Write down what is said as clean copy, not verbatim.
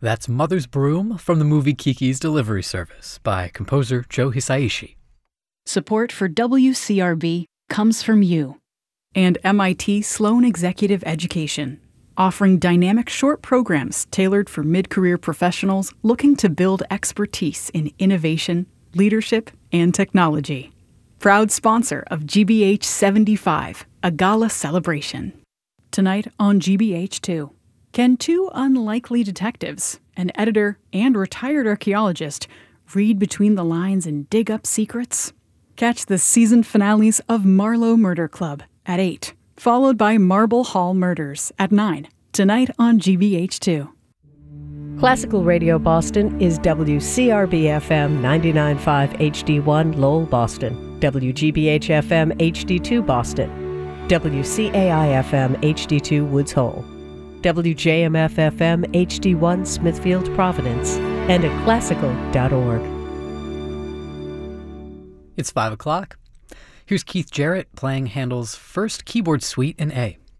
That's Mother's Broom from the movie Kiki's Delivery Service by composer Joe Hisaishi. Support for WCRB comes from you and MIT Sloan Executive Education, offering dynamic short programs tailored for mid-career professionals looking to build expertise in innovation, leadership, and technology. Proud sponsor of GBH 75, a gala celebration. Tonight on GBH2, can two unlikely detectives, an editor and retired archaeologist, read between the lines and dig up secrets? Catch the season finales of Marlowe Murder Club at 8, followed by Marble Hall Murders at 9, tonight on GBH2. Classical Radio Boston is WCRB-FM 99.5 HD1 Lowell, Boston, WGBH-FM HD2 Boston, WCAI-FM HD2 Woods Hole, WJMF-FM HD1 Smithfield, Providence, and at classical.org. It's 5 o'clock. Here's Keith Jarrett playing Handel's first keyboard suite in A.